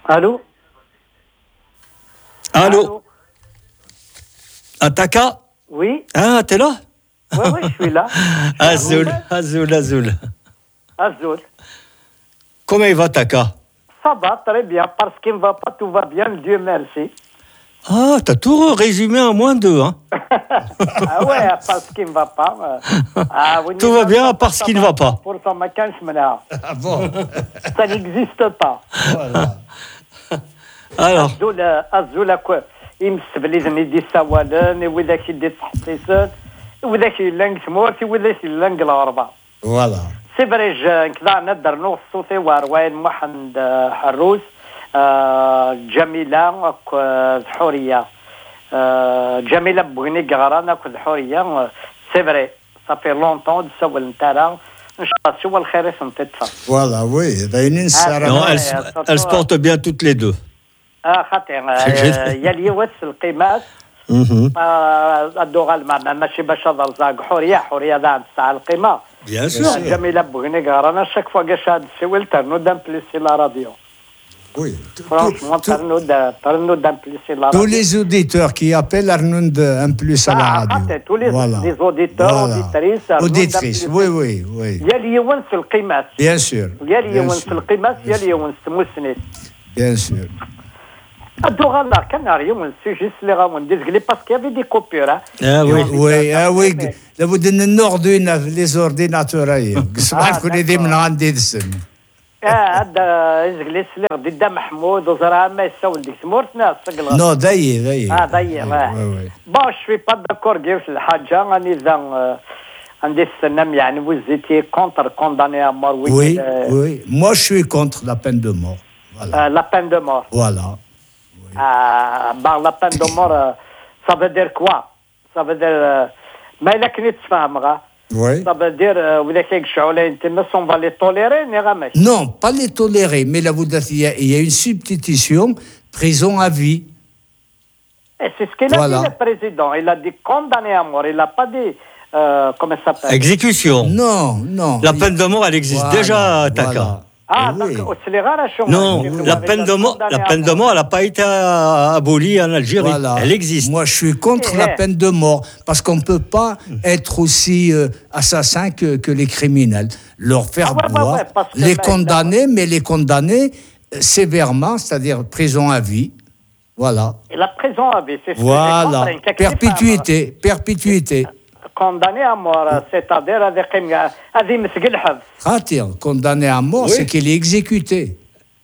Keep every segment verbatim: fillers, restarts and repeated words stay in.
Allô? Allô? Ataka? Oui? Ah, t'es là? Oui, oui, je suis là. Azul, Azul, Azul. Azul. Comment il va, Taka? Ça va, très bien. Parce qu'il ne va pas, tout va bien, Dieu merci. Ah, t'as tout résumé en moins deux, hein? Ah ouais, parce qu'il ne va pas. euh, ah, vous Tout n'y va venez bien pas, parce ça qu'il ne va va pas. Pour ça, ma quinze minutes. Ah bon? Ça n'existe pas. Voilà. Alors, Azul, euh, Azul, quoi. يمسبليزني دي السوالن وذاك يدي التحسيسات وذاك يلانك تمورتي وذاك يلانك الغربة. Voilà. سي فري كذا ندر نوص صوتي وروين محمد حروس آه جميلة حورية آه جميلة بغني قرانا كل حورية سي فري صافي لونطون تسول نتاعها ان شاء الله سوى الخير سنتدفع. Voilà, oui. راينين السارة. non, elles, se- elles se portent bien toutes les deux. اه خاطر يا اليوت القيمات Mhm. الدوغال معنا ماشي باش هذا الزاق حوريه حوريه ذا تاع القيمه Bien sûr. جميله بغني قرانا شاك فوا قاش هاد السويل ترنو دام بليسي لا راديو Oui. فرانشمون ترنو دا ترنو دام بليسي لا Tous راديو les auditeurs qui appellent Arnound un plus à la radio. tous les Voilà. les auditeurs Voilà. auditrices Auditrices, oui, oui, oui. يا اليوم في القيمات Bien sûr. يا Bien اليوم في sûr. القيمات يا اليوم في مسند Bien sûr. الدوغال لا كان اليوم السوجي اللي غاونديز قلي باسكو يافي دي كوبيور Ah oui. Oui, ah oui. لابد ان نوردينا في لي زورديناتور هي. صباح كل دي من عندي السن. اه هذا يزقلي سلي ضد محمود وزرع ما يسول ديك سمورتنا سقل نو ضيق ضيق. اه ضيق اه بون شوي با داكور كيف الحاجه راني اذا عندي السنم يعني وزيتي كونتر كونداني ا مور Oui, oui. Moi, je suis contre la peine de mort. Voilà. لا بين دو مور Voilà. بون لا بين دو مور سا فو دير كوا سا فو دير ما الا كني تفهمها Oui. سا فو دير ولا كيك شعولين تما سون فالي توليري ني غا ماشي Non, pas les tolérer, mais là, vous dites, il y a, il y a une substitution, prison à vie. Et c'est ce qu'il a Voilà. dit le président. Il a dit condamné à mort. Il n'a pas dit, euh, comment ça s'appelle Exécution. Non, non. La peine de mort, elle existe Voilà, déjà, Taka. voilà. Ah, Eh oui. donc, c'est les rares choses. Non, la peine de mort, la peine de mort, elle n'a pas été euh, abolie en Algérie. Voilà. Elle existe. Moi, je suis contre Eh, la eh. peine de mort parce qu'on ne peut pas être aussi euh, assassin que, que les criminels. Leur faire Ah ouais, ouais, boire, ouais, parce que les là, condamner, mais les condamner euh, sévèrement, c'est-à-dire prison à vie. Voilà. Et la prison à vie, c'est ce Voilà. que j'ai compris. Perpétuité. Perpétuité. Condamné à mort, c'est-à-dire avec هذه مسق الحبس. خاطر condamné à mort, Oui. c'est qu'il est exécuté.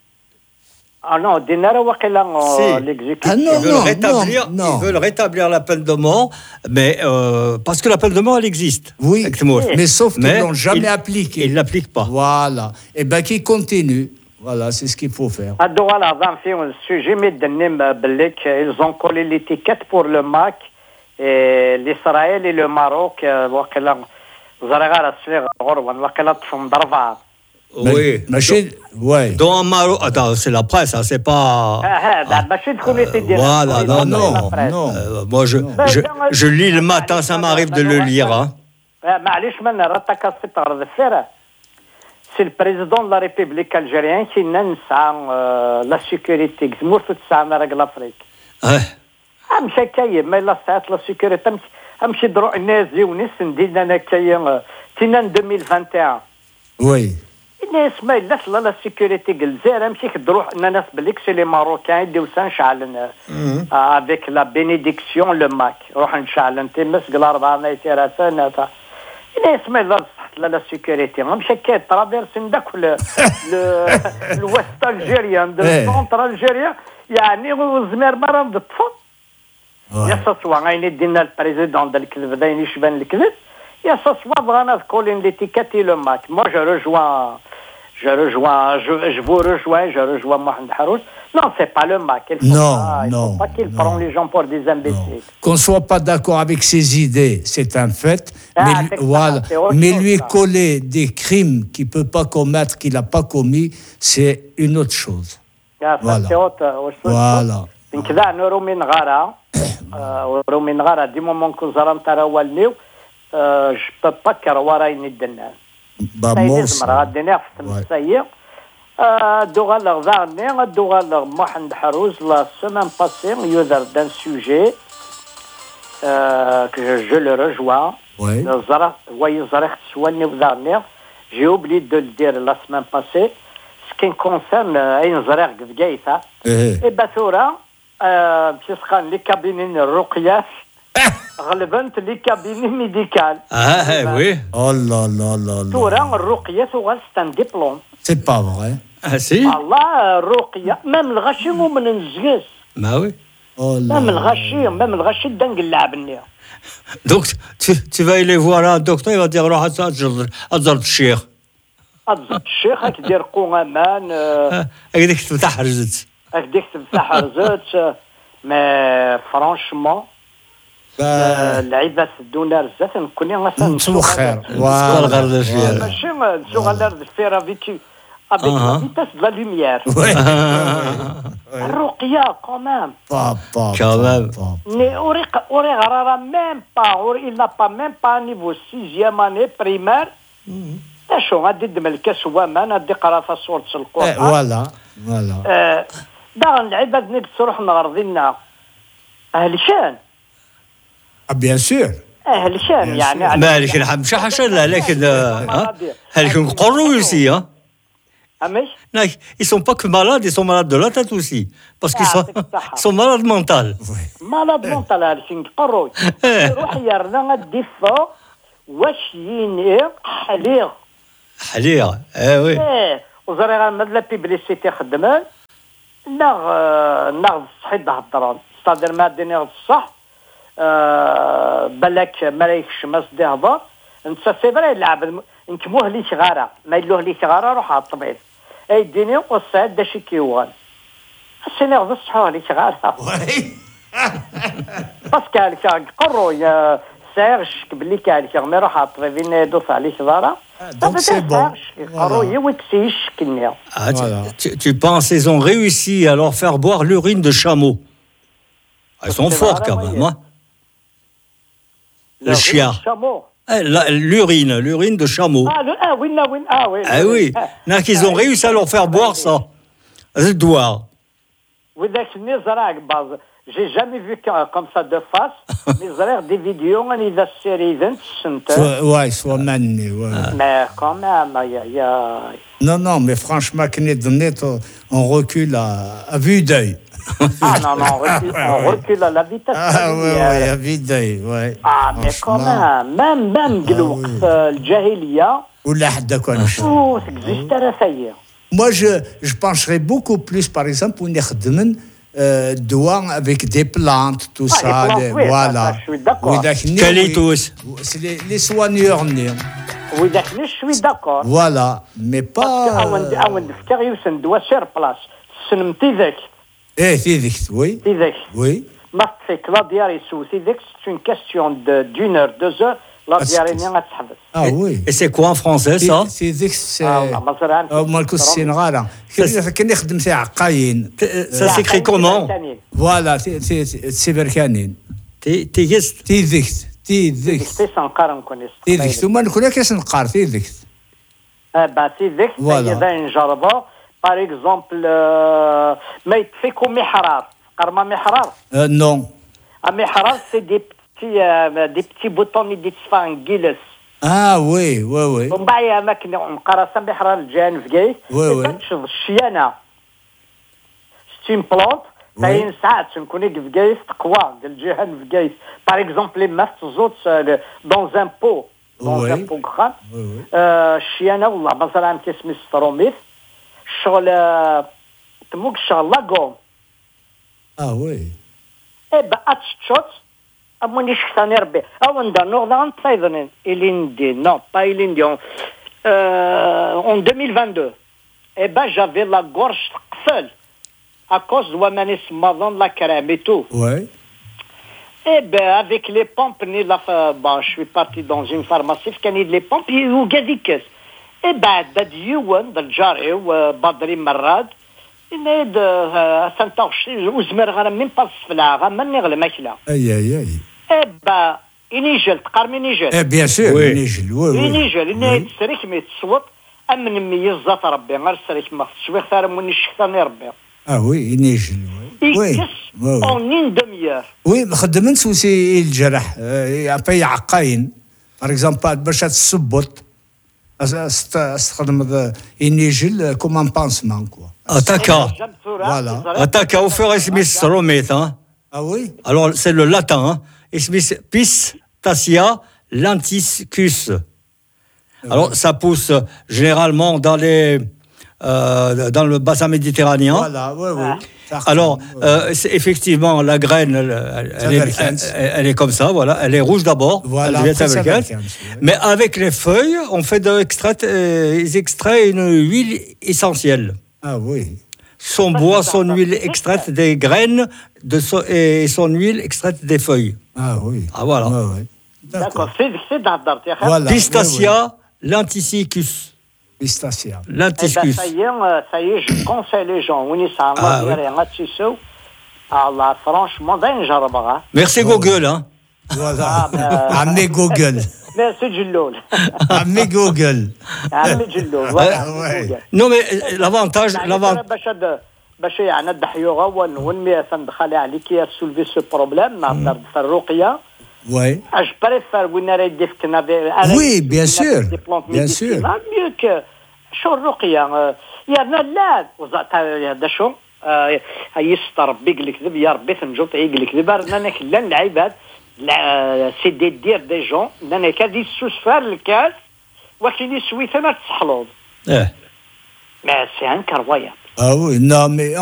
Ah non, دينا راه واقيلا Si. l'exécution. Ah non. Ils veulent, rétablir, non, non. ils veulent rétablir la peine de mort, mais euh, parce que la peine de mort, elle existe. Oui, Exactement. mais sauf qu'ils Mais ne l'ont jamais ils- appliqué. Ils ne l'appliquent pas. Voilà. Et bien qu'il continue. Voilà, c'est ce qu'il faut faire. الدول العظام فيهم السوجي ميدنم بالك ils ont collé l'étiquette pour le Mac et l'Israël et le Maroc واقيلا زرغار السليغ غربا واقيلا طفهم ضربه. Oui. ماشي ouais. Dans un Maroc, attends, c'est la presse, hein, c'est pas. هذا ماشي تكون تدير. Voilà, non, non, non. Euh, moi, je, je, je lis le matin, ça m'arrive de le lire. Hein. معليش من راتك تستغرب السيره. سي البريزيدون لا ريبوبليك الجيريان كينا نسعى لا سيكوريتي كزمور تسعى راك لافريك. Ouais. امشي كاين ما الا ساعات لا سيكوريتي امشي دروع نازي ونس ندينا انا كاين تينا ألفين وواحد وعشرين. Oui. الناس ما الا لا لا سيكوريتي الجزائر امشي كدروح الناس بليك سي لي ماروكان يديو سنشعل افيك لا بينيديكسيون لو ماك روح نشعل انت مسق اربعه نايتيرا سنه الناس ما الا لا لا سيكوريتي مشى كاين ترافيرسين داك الوست الجيريان دو سونتر الجيريان يعني وزمير مرة بالطفل يا سوا غاين يدينا البريزيدون ديال الكذب داين يشبان الكذب يا سوا بغانا كولين ليتيكاتي لو ماك مو جو رجوان je rejoins je, je vous rejoins je rejoins Mohamed Harouz. Non, c'est pas le Mac. Il faut Non, pas, il non, faut pas qu'il non. prend les gens pour des imbéciles. Qu'on ne soit pas d'accord avec ses idées, c'est un fait. Ah, mais c'est lui, que ça, voilà. c'est autre mais chose, lui ça. coller des crimes qu'il ne peut pas commettre, qu'il n'a pas commis, c'est une autre chose. Ah, ça, Voilà. c'est autre, autre chose. Voilà. من كذا نورو من غارة ورو من غارة دي مومون كو زرام ترى والنيو جو با با كروارا يندنا Bah, moi aussi. غادينا في Ouais. السيء Dogal Ardani, Dogal Mohamed Harouz, la semaine passée, il y a d'un sujet euh, que je, je le rejoins. Oui. J'ai oublié de le dire la semaine passée. Ce qui concerne un Zarek de Gaïta, et Bathora, les cabines Ruqyas, relevant les cabines médicales. Ah, oui. Oh là là là là. Tora, Ruqyas, c'est un diplôme. C'est pas vrai. Ah, si. Allah, Ruqya, même le rachim ou من الزيس. Bah oui. Oh là même là. le rachim, même le rachim دنق اللعب. Donc, tu, tu vas aller voir un docteur, il va dire روح أزر الشيخ. أزر الشيخ هاك دير قومان. هكذاك تفتح رزت. هكذاك تفتح رزت. mais franchement. اللعيبه سدونا رزات نكوني غاسا نسوق خير. فوالا غير الفير. ماشي نسوق غير الفير افيك avec la vitesse de la lumière. الرقية quand même. Pas, pas, Quand même. Mais Auré Harara même pas, il n'a pas même pas un niveau sixième année primaire. شو غادي تدم الكاس ومان غادي يقرا في سورة القرآن. Voilà, voilà. داغ العباد نقص روح نغرضينا. أهل شان. Ah bien sûr. أهل شان يعني. ما لكن مش حشا لكن هلكن قروا aussi hein. Non, ils sont pas que malades, ils sont malades de la tête aussi. Parce qu'ils sont, ils sont malades mentales. Malades mentales, هالشين قروي. يروح يرنا الدفاع واش ينير حليغ. حليغ, eh oui. إيه, وزريغا مد لا بيبليسيتي خدمان. ناغ ناغ الصحي دهضران. ستادر ما دينيغ الصح. بلاك مرايكش ما سدي هضر. انت سيبرا يلعب نكموه لي شغارة. ما يلوه لي شغارة روح على الطبيب. اي ديني والسعد دا شي كيوان السنة غض الصحوة لي شغالها بس كالك قروا يا سيرش بلي كالك ما يروح على الطبيبين يدوس عليه شغارة donc c'est bon. قروا يوكسيش كنيا. Tu penses ils ont réussi à leur faire boire l'urine de chameau? Ils sont forts quand même, hein? Le chien. L'urine, l'urine de chameau. Ah, le, ah, oui, oui, ah, oui. Ah oui, ah, qu'ils ont réussi à leur faire boire ça. C'est doigt. Oui, d'accord, j'ai jamais vu comme ça de face, mais j'ai des vidéos, on y va se série vingt cents. Ouais, soit mané, ouais. Mais quand même, il y a... Non, non, mais franchement, on recule à, à vue d'œil. Ah non, non, on recule, on recule à la vitesse. Ah oui, oui, à vue d'œil, ouais. Ah, mais quand même, même, même, le Jahiliya. Ou la Haddakon. Oh, ça existe à la faillite. Moi, je, je pencherais beaucoup plus, par exemple, pour une euh, douane avec des plantes, tout ah, ça. Plantes, les, oui, voilà. Ça, je suis d'accord. Calitos. C'est les, les soigneurs. Oui, d'accord, je suis d'accord. Voilà, mais pas. Parce que, avant de faire, il doit sur place. C'est une petite. Eh, c'est oui. Oui. Mais c'est que la diarrhée sous, c'est une question de, d'une heure, deux heures. La diarrhée n'est pas de Ah oui. Et c'est quoi en français ça? C'est c'est. Ah, malko السنغالة. كنا نخدم فيها عقاين. Ça s'écrit comment? Voilà, c'est c'est c'est بركانين. تيجست. تيذكت تيذكت. تيسنقار نكون. تيذكت ثم نكون كاس نقار تيذكت. Ah bah تيذكت. إذا نجربه. Par exemple, ما يتفكوا محرار. قرما محرار. Non. Un محرار c'est des petits des petits boutons اللي تصفى انجلس. Ah oui, oui, oui. ومن بعد اماكن مقراصه محرار الجان في كايس. تنشض الشيانه. C'est une plante. فاين ساعات نكون في كايس تقوى ديال الجهان في كايس. Par exemple, les mastozot dans un pot. Dans un pot grand. الشيانه والله مثلا كيسمي ستروميث. شغل تموك شغل لاغوم. Ah oui. Eh ben, atchot, à mon ishtan herbe. Ah, on a Nordland Taiwan, Ilindi, non, pas Ilindi, euh, en deux mille vingt-deux. Eh ben, j'avais la gorge seule, à cause de Wamanis Madan, la crème et tout. Ouais. Eh ben, avec les pompes, ni la, bon, je suis parti dans une pharmacie, qui a les pompes, et où gadikes. Eh ben, d'adjouan, d'adjaré, ou Badri Marad, il سنتوش وزمر غير من باس في العاغه من نغلى ماكله اي اي اي ابا ينيجل تقار من ينيجل اي بيان سور ينيجل وي وي ينيجل انه يتسرك مي تصوت امن ميز ذات ربي غير سريك ما تشوي ثار من الشكتاني ربي اه وي ينجل وي اون دميير وي خدمن سوسي الجرح في عقاين باغ اكزومبل باش تسبط استخدم ينجل كوم ان بانسمان كوا Attaka. Voilà. Attaka, au fur et à mesure, Romét, hein. Ah oui? Alors, c'est le latin, hein. Pistacia lenticus. Alors, ça pousse généralement dans les, euh, dans le bassin méditerranéen. Voilà, oui, oui. Alors, euh, c'est effectivement, la graine, elle, elle, est, elle, elle est comme ça, voilà. Elle est rouge d'abord. Voilà, elle devient mais avec les feuilles, on fait de extrait, euh, ils extraient une huile essentielle. Ah oui. Son bois, son huile extraite des graines de so, et son huile extraite des feuilles. Ah oui. Ah voilà. Ouais, ouais. D'accord. C'est d'Ardar. Voilà. Pistacia lenticus. Pistacia. Lenticus. Ça y est, ça y est, je conseille les gens. On est ça, on Allah, franchement, d'un jarabara. Merci Google, hein. Voilà. Amenez Google. Merci Julloul. Amenez Google. Amenez Julloul. Voilà. Non mais l'avantage, l'avantage. باش يعني الضحيوغا ونمي تندخل عليك يا سولفي سو بروبليم نهضر في الرقيه. Oui. Je préfère vous n'arrêtez des Oui, bien sûr. Bien sûr. Mieux que شو الرقيه يا لا وزعت هذا شو يستر ربي يقول لك ذب يا ربي تنجوط يقول لك ذب انا كلا العباد سي دي دير دي جون انا كادي السوسفار الكاس وكاين يسوي ثما تصحلوض. اه ما سي ان كرويا. Ah oui, non mais